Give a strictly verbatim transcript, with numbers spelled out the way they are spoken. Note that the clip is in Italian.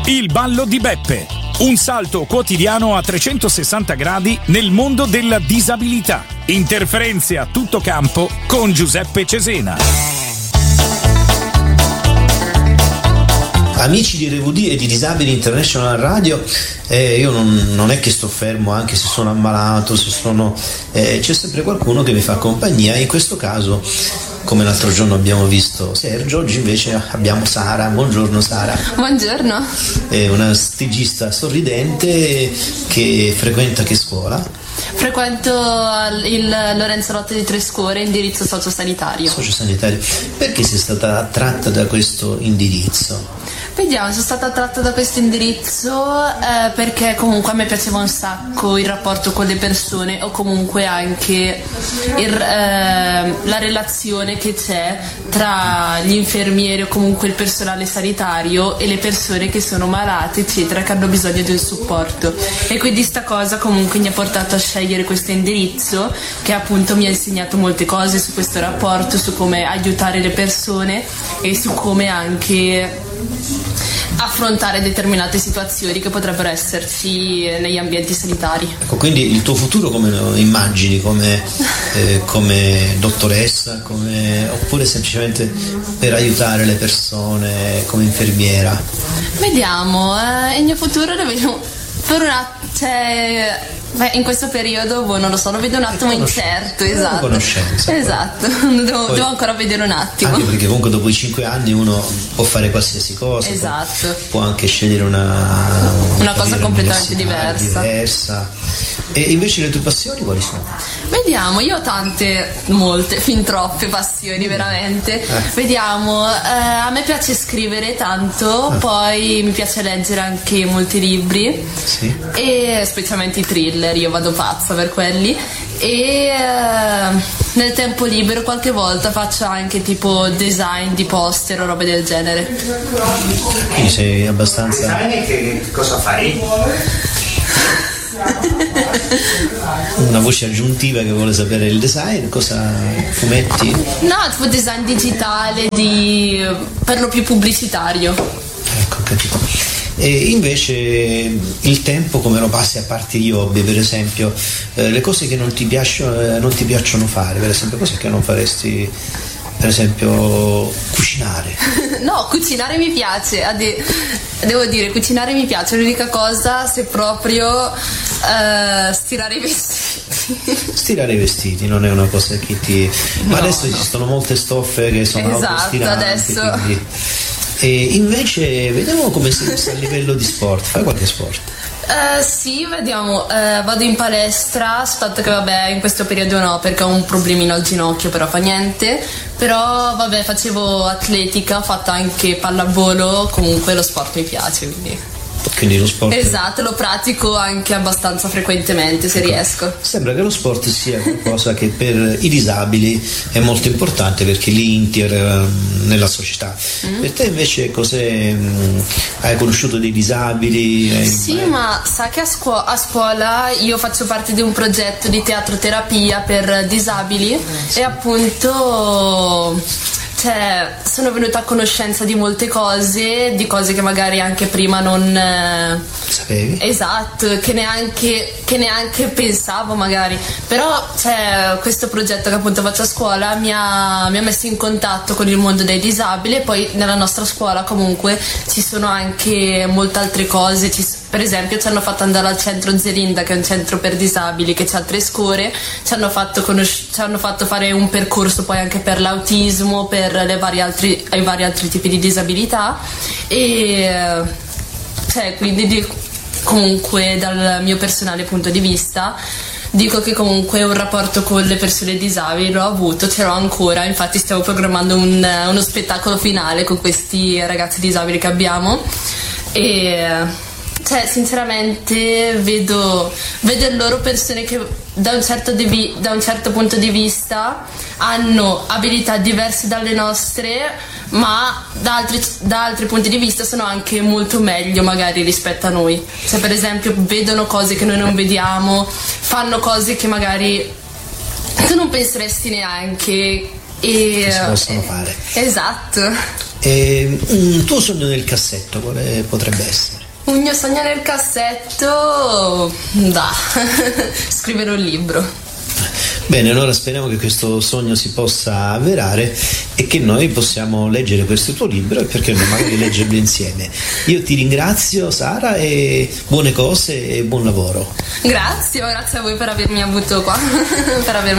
Il ballo di Beppe. Un salto quotidiano a trecentosessanta gradi nel mondo della disabilità. Interferenze a tutto campo con Giuseppe Cesena. Amici di R V D e di Disabili International Radio, eh, io non, non è che sto fermo anche se sono ammalato, se sono, eh, c'è sempre qualcuno che mi fa compagnia. In questo caso, come l'altro giorno abbiamo visto Sergio, oggi invece abbiamo Sara. Buongiorno Sara. Buongiorno. È una stagista sorridente che frequenta che scuola? Frequento il Lorenzo Lotti di Trescore, indirizzo sociosanitario. Sociosanitario. Perché sei stata attratta da questo indirizzo? Vediamo, sono stata attratta da questo indirizzo eh, perché comunque a me piaceva un sacco il rapporto con le persone, o comunque anche il, eh, la relazione che c'è tra gli infermieri o comunque il personale sanitario e le persone che sono malate eccetera, che hanno bisogno di un supporto. E quindi sta cosa comunque mi ha portato a scegliere questo indirizzo, che appunto mi ha insegnato molte cose su questo rapporto, su come aiutare le persone e su come anche affrontare determinate situazioni che potrebbero esserci negli ambienti sanitari. Ecco, quindi il tuo futuro come lo immagini? Come, eh, come dottoressa, come, oppure semplicemente per aiutare le persone come infermiera? Vediamo, eh, il mio futuro lo vedo per una, cioè, beh, in questo periodo, boh, non lo so, lo vedo un attimo incerto, esatto. Conoscenza. Esatto, devo, Poi, devo ancora vedere un attimo. Anche perché comunque dopo i cinque anni uno può fare qualsiasi cosa. Esatto. Può, può anche scegliere una, una cosa completamente diversa. diversa. E invece le tue passioni quali sono? Vediamo, io ho tante, molte, fin troppe passioni veramente. Eh. Vediamo, eh, a me piace scrivere tanto, eh. poi mi piace leggere anche molti libri, sì. E specialmente i thriller, io vado pazza per quelli. E eh, nel tempo libero qualche volta faccio anche tipo design di poster o robe del genere. Quindi sei abbastanza... Sai che cosa fai? Una voce aggiuntiva che vuole sapere il design, cosa, fumetti? No, tipo design digitale di, per lo più pubblicitario. Ecco, ho capito. E invece il tempo come lo passi a parte gli hobby, per esempio, eh, le cose che non ti piacciono, eh, non ti piacciono fare, per esempio, cose che non faresti, per esempio cucinare? No, cucinare mi piace, devo dire, cucinare mi piace, l'unica cosa se proprio uh, stirare i vestiti. Stirare i vestiti non è una cosa che ti... ma no, adesso no. Esistono molte stoffe che sono esatto, autostiranti, adesso... quindi... E invece vediamo come sei messa a livello di sport, fai qualche sport? Uh, sì, vediamo, uh, vado in palestra, soltanto che vabbè in questo periodo no, perché ho un problemino al ginocchio, però fa niente. Però vabbè, facevo atletica, ho fatto anche pallavolo, comunque lo sport mi piace, quindi... Quindi lo sport... Esatto, lo pratico anche abbastanza frequentemente se ecco. riesco. Sembra che lo sport sia qualcosa che per i disabili è molto importante perché li integra nella società. Mm. Per te invece cos'è? Hai conosciuto dei disabili? Hai... Sì, ma sa che a, scuo- a scuola io faccio parte di un progetto di teatroterapia per disabili eh, sì. E appunto... Cioè, sono venuta a conoscenza di molte cose, di cose che magari anche prima non eh, sapevi? Esatto, che neanche, che neanche pensavo magari. Però cioè, questo progetto che appunto faccio a scuola mi ha, mi ha messo in contatto con il mondo dei disabili, e poi nella nostra scuola comunque ci sono anche molte altre cose. Ci, per esempio ci hanno fatto andare al centro Zelinda, che è un centro per disabili che c'ha tre scuole, ci hanno fatto, conosc- ci hanno fatto fare un percorso poi anche per l'autismo, per le vari altri, i vari altri tipi di disabilità, e cioè, quindi di, comunque dal mio personale punto di vista dico che comunque un rapporto con le persone disabili l'ho avuto, ce l'ho ancora, infatti stiamo programmando un, uno spettacolo finale con questi ragazzi disabili che abbiamo, e cioè sinceramente vedo, vedo loro persone che da un, certo devi, da un certo punto di vista hanno abilità diverse dalle nostre, ma da altri, da altri punti di vista sono anche molto meglio magari rispetto a noi. Cioè per esempio vedono cose che noi non vediamo, fanno cose che magari tu non penseresti neanche e, che si possono eh, fare. Esatto. E un tuo sogno nel cassetto quale potrebbe essere? Un mio sogno nel cassetto, da, scrivere un libro. Bene, allora speriamo che questo sogno si possa avverare e che noi possiamo leggere questo tuo libro e perché no, magari leggerlo insieme. Io ti ringrazio, Sara, e buone cose e buon lavoro. Grazie, grazie a voi per avermi avuto qua, per avermi